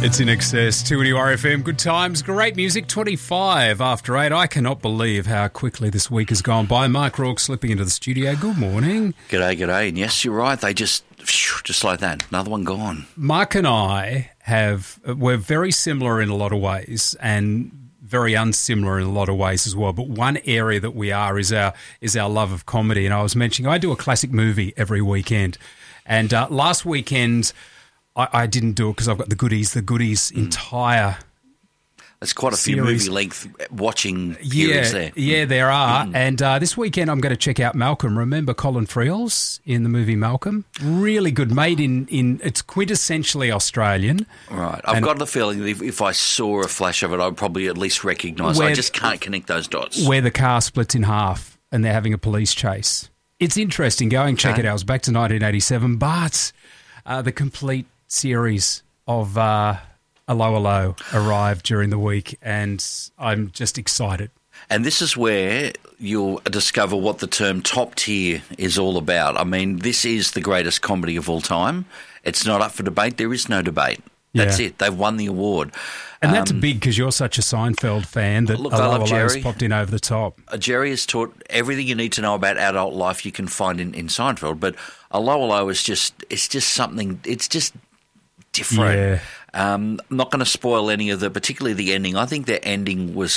It's In Excess, 2 RFM. Good times, great music, 25 after 8. I cannot believe how quickly this week has gone by. Mark Rourke slipping into the studio. Good morning. G'day. And yes, you're right. They just like that. Another one gone. Mark and I we're very similar in a lot of ways and very unsimilar in a lot of ways as well. But one area that we are is our love of comedy. And I was mentioning I do a classic movie every weekend. And last weekend I didn't do it because I've got the goodies entire There's quite a few series. movie length watching periods there. Yeah, there are. And this weekend I'm going to check out Malcolm. Remember Colin Friels in the movie Malcolm? Really good. Made in it's quintessentially Australian. Right. I've got the feeling that if I saw a flash of it, I'd probably at least recognise it. I just can't connect those dots. Where the car splits in half and they're having a police chase. It's interesting. Go and check it out. It was back to 1987, but the complete series of Allo Allo arrived during the week, and I'm just excited. And this is where you'll discover what the term top tier is all about. I mean, this is the greatest comedy of all time. It's not up for debate. There is no debate. That's it. They've won the award. And that's big because you're such a Seinfeld fan that Allo Allo's popped in over the top. Jerry has taught everything you need to know about adult life you can find in Seinfeld, but Allo Allo is just something, it's just different. Yeah. I'm not going to spoil any of particularly the ending. I think their ending was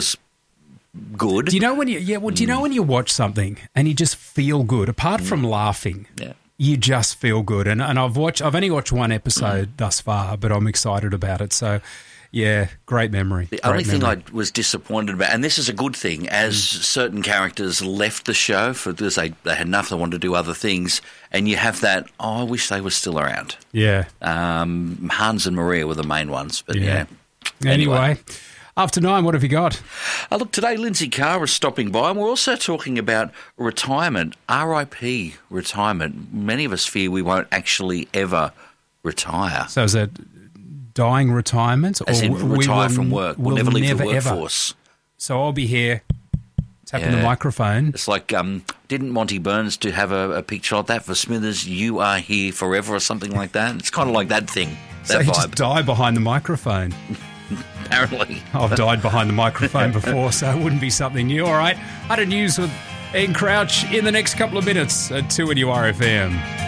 good. Do you know when you watch something and you just feel good, apart from laughing? Yeah. You just feel good, and I've only watched one episode thus far, but I'm excited about it. So, yeah, great memory. The only thing I was disappointed about, and this is a good thing, as certain characters left the show because they had enough, they wanted to do other things, and you have that. Oh, I wish they were still around. Yeah, Hans and Maria were the main ones, but yeah. Anyway. After 9, what have you got? Look, today Lindsay Carr is stopping by, and we're also talking about retirement, RIP retirement. Many of us fear we won't actually ever retire. So is that dying retirement? As in retire from work. We'll never leave the workforce. Ever. So I'll be here tapping the microphone. It's like, didn't Monty Burns have a picture like that for Smithers, you are here forever or something like that? It's kind of like that thing, so that you vibe. Just die behind the microphone. Apparently. I've died behind the microphone before, so it wouldn't be something new. All right, 100 News with Ian Crouch in the next couple of minutes at 2 RFM.